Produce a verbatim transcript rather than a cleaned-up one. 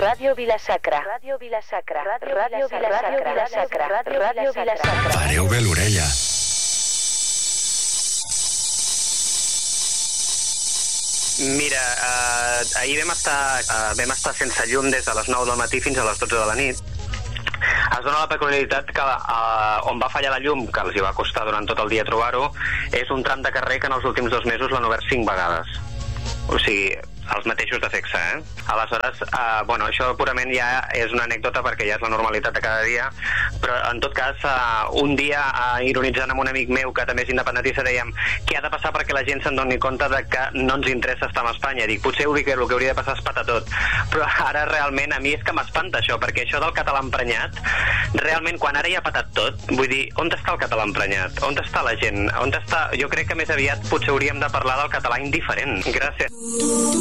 Ràdio Vila-sacra. Ràdio Vila-sacra. Ràdio Vila-sacra. Ràdio Vila-sacra. Pareu bé l'orella. Mira, eh, ahir vam estar, eh, vam estar sense llum des de les nou del matí fins a les dotze de la nit. Es dona la peculiaritat que eh, on va fallar la llum, que els hi va costar durant tot el dia trobar-ho, és un tram de carrer que en els últims dos mesos l'han obert cinc vegades. O sigui, els mateixos de sexe, eh? Aleshores, eh, bueno, això purament ja és una anècdota perquè ja és la normalitat de cada dia, però en tot cas, eh, un dia, eh, ironitzant amb un amic meu que també és independentista, dèiem què ha de passar perquè la gent se'n doni compte de que no ens interessa estar a Espanya. Dic, potser el que hauria de passar és patar tot, però ara realment a mi és que m'espanta això, perquè això del català emprenyat, realment quan ara ja ha patat tot, vull dir, on està el català emprenyat? On està la gent? On està? Jo crec que més aviat potser hauríem de parlar del català indiferent. Gràcies.